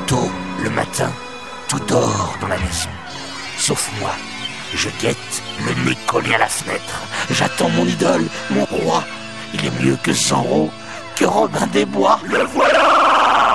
Tôt le matin, tout dort dans la maison, sauf moi. Je guette, le nez collé à la fenêtre. J'attends mon idole, mon roi. Il est mieux que Zorro, que Robin des Bois. Le voilà!